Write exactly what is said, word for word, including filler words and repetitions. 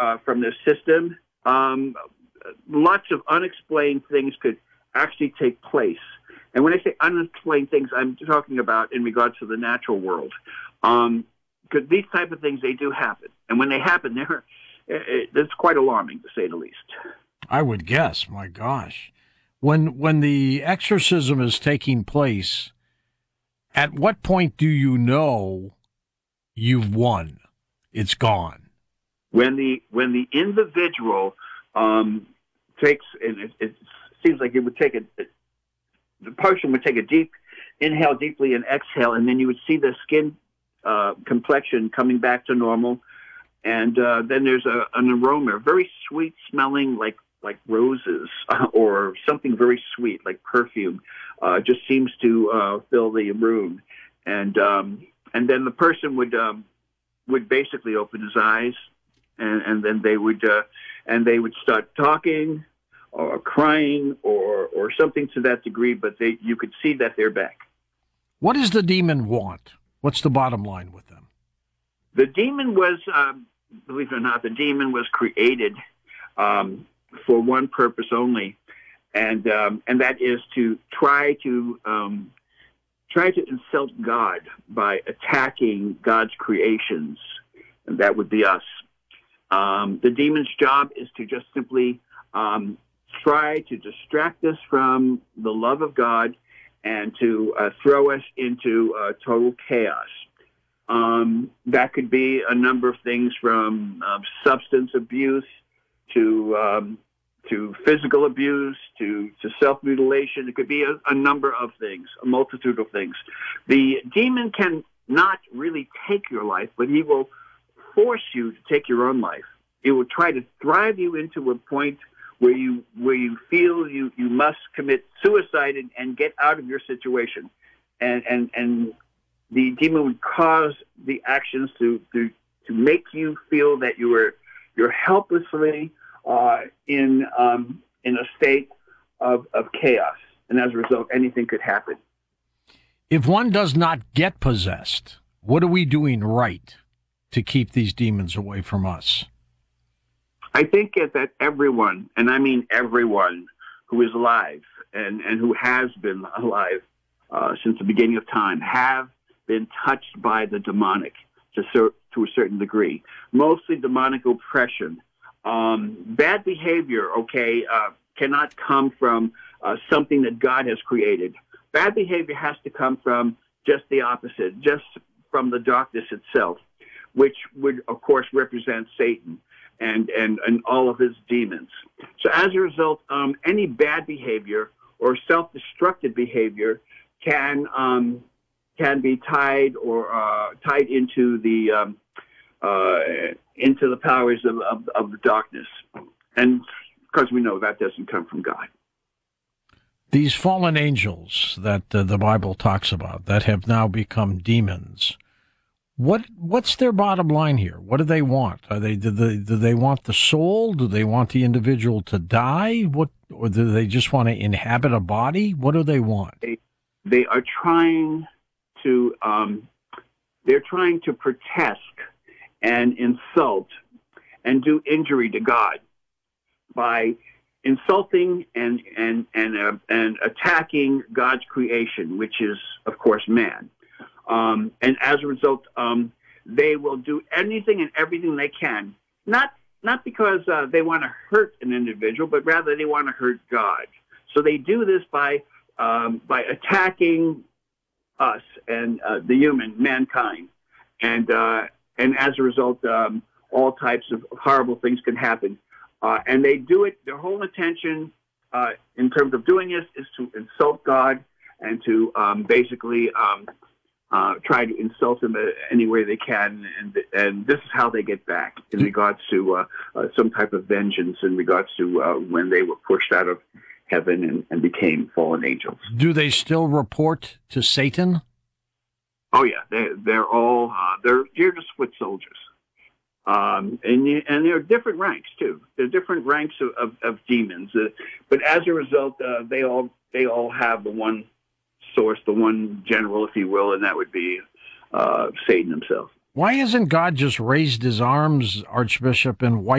uh, from their system. Um, lots of unexplained things could actually take place. And when I say unexplained things, I'm talking about in regards to the natural world. Um, because these type of things, they do happen. And when they happen, they're, it, it's quite alarming, to say the least. I would guess, my gosh. When when the exorcism is taking place, at what point do you know you've won? It's gone. When the when the individual um, takes, and it, it seems like it would take a, the person would take a deep inhale deeply and exhale, and then you would see the skin uh, complexion coming back to normal, and uh, then there's a, an aroma, very sweet smelling, like like roses uh, or something very sweet, like perfume, uh, just seems to uh, fill the room, and um, and then the person would um, would basically open his eyes, and, and then they would uh, and they would start talking or crying or or something to that degree, but they you could see that they're back. What does the demon want? What's the bottom line with them? The demon was, um, believe it or not, the demon was created um, for one purpose only, and um, and that is to try to um, try to insult God by attacking God's creations, and that would be us. Um, the demon's job is to just simply um, try to distract us from the love of God and to uh, throw us into uh, total chaos. Um, that could be a number of things, from um, substance abuse to um, to physical abuse to, to self-mutilation. It could be a, a number of things, a multitude of things. The demon can not really take your life, but he will force you to take your own life. It will try to drive you into a point where you where you feel you, you must commit suicide and, and get out of your situation. And, and and the demon would cause the actions to, to, to make you feel that you are you're helplessly uh, in um, in a state of, of chaos. And as a result, anything could happen. If one does not get possessed, what are we doing right to keep these demons away from us? I think that everyone, and I mean everyone, who is alive and, and who has been alive uh, since the beginning of time, have been touched by the demonic to, cer- to a certain degree, mostly demonic oppression. Um, bad behavior, okay, uh, cannot come from uh, something that God has created. Bad behavior has to come from just the opposite, just from the darkness itself, which would, of course, represent Satan and, and, and all of his demons. So as a result, um, any bad behavior or self-destructive behavior can um, can be tied or uh, tied into the um, uh, into the powers of, of, of the darkness, and because we know that doesn't come from God. These fallen angels that uh, the Bible talks about that have now become demons. What what's their bottom line here? What do they want? Are they do they do they want the soul? Do they want the individual to die? What or do they just want to inhabit a body? What do they want? They, they are trying to um, they're trying to protest and insult and do injury to God by insulting and and and uh, and attacking God's creation, which is, of course, man. Um, and as a result, um, they will do anything and everything they can, not not because uh, they want to hurt an individual, but rather they want to hurt God. So they do this by um, by attacking us and uh, the human, mankind, and uh, and as a result, um, all types of horrible things can happen. Uh, and they do it. Their whole intention, uh, in terms of doing this, is to insult God and to um, basically. Um, Uh, try to insult them any way they can, and and this is how they get back in regards to uh, uh, some type of vengeance in regards to uh, when they were pushed out of heaven and, and became fallen angels. Do they still report to Satan? Oh yeah, they they're all uh, they're they're just foot soldiers, um, and you, and there are different ranks too. There are different ranks of of, of demons, uh, but as a result, uh, they all they all have the one source, the one general, if you will, and that would be uh, Satan himself. Why hasn't God just raised his arms, Archbishop, and wiped